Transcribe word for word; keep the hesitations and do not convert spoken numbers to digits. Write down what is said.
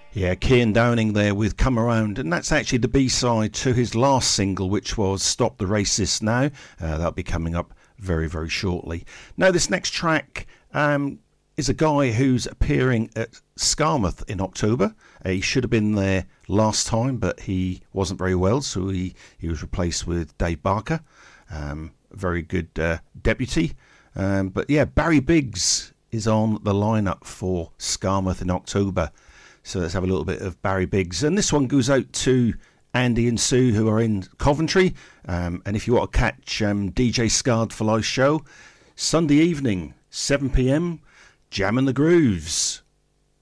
Yeah, Kian Downing there with Come Around, and that's actually the B-side to his last single, which was Stop the Racists Now. Uh, that'll be coming up very, very shortly. Now, this next track um, is a guy who's appearing at Skamouth in October. Uh, he should have been there last time, but he wasn't very well, so he, he was replaced with Dave Barker. Um, very good uh, deputy. Um, but yeah, Barry Biggs is on the lineup for Skamouth in October. So let's have a little bit of Barry Biggs. And this one goes out to Andy and Sue, who are in Coventry. Um, and if you want to catch um, D J Scarred for Life show, Sunday evening, seven p m, Jamming the Grooves.